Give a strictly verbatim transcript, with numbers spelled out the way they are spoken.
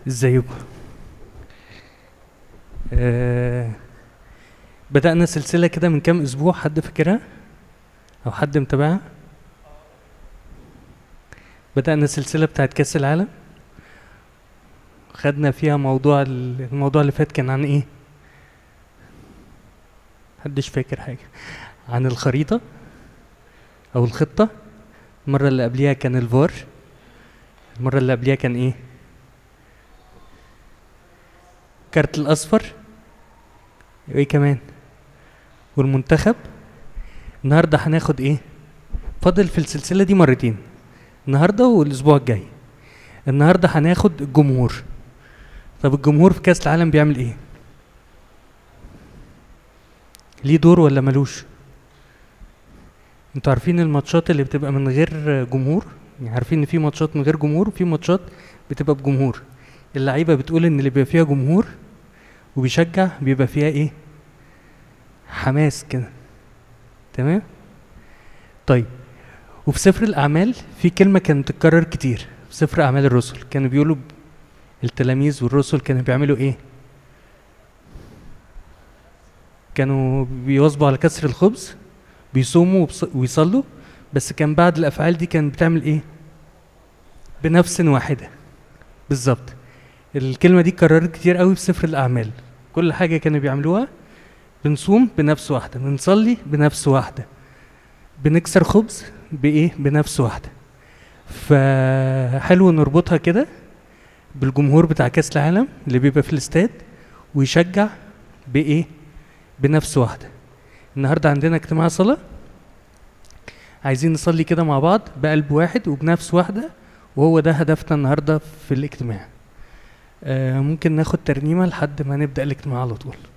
ازيكم؟ آه بدأنا سلسلة كده من كام أسبوع، حد فاكرها؟ أو حد متابعها؟ بدأنا سلسلة بتاعت كأس العالم، خدنا فيها موضوع ال- الموضوع اللي فات كان عن إيه؟ محدش فاكر حاجة. عن الخريطة أو الخطة. المرة اللي قبليها كان الفار. المرة اللي قبليها كان إيه؟ كارت الأصفر. وإيه كمان؟ والمنتخب. النهاردة هناخد إيه؟ فاضل في السلسلة دي مرتين، النهاردة والأسبوع الجاي. النهاردة هناخد الجمهور. طب الجمهور في كأس العالم بيعمل إيه؟ ليه دور ولا ملوش؟ انتوا عارفين الماتشات اللي بتبقى من غير جمهور؟ يعني عارفين ان في ماتشات من غير جمهور وفي ماتشات بتبقى بجمهور. اللعيبة بتقول ان اللي بيبقى فيها جمهور وبيشجع بيبقى فيها ايه؟ حماس كده. تمام؟ طيب، وفي سفر الأعمال في كلمة كانت بتتكرر كتير. في سفر أعمال الرسل كانوا بيقولوا التلاميذ والرسل كانوا بيعملوا ايه؟ كانوا بيواظبوا على كسر الخبز، بيصوموا وبص- ويصلوا. بس كان بعد الافعال دي كانت بتعمل ايه؟ بنفس واحده. بالظبط. الكلمه دي اتكررت كتير قوي في سفر الاعمال. كل حاجه كانوا بيعملوها، بنصوم بنفس واحده، بنصلي بنفس واحده، بنكسر خبز بايه؟ بنفس واحده. فحلو نربطها كده بالجمهور بتاع كاس العالم اللي بيبقى في الاستاد ويشجع بايه؟ بنفس واحده. النهارده عندنا اجتماع صلاه، عايزين نصلي كده مع بعض بقلب واحد وبنفس واحدة، وهو ده هدفنا النهاردة في الاجتماع. آه ممكن ناخد ترنيمة لحد ما نبدأ الاجتماع على طول.